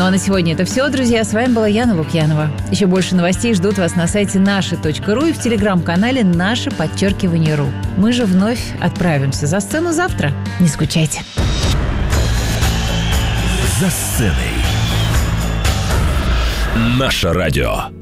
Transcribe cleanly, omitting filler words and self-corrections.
Ну а на сегодня это все, друзья. С вами была Яна Лукьянова. Еще больше новостей ждут вас на сайте наши.ру и в телеграм-канале #RU. Мы же вновь отправимся за сцену завтра. Не скучайте. За сценой. Наше радио.